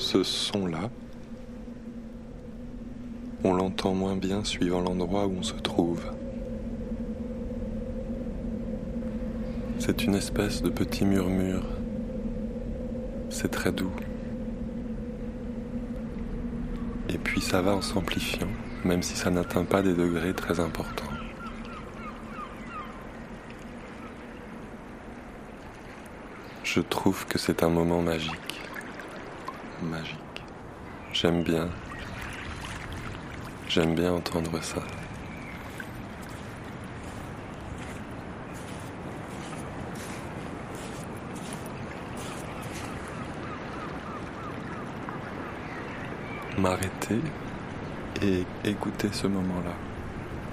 Ce son-là, on l'entend moins bien suivant l'endroit où on se trouve. C'est une espèce de petit murmure. C'est très doux. Et puis ça va en s'amplifiant, même si ça n'atteint pas des degrés très importants. Je trouve que c'est un moment magique. Magique. J'aime bien entendre ça. M'arrêter et écouter ce moment-là.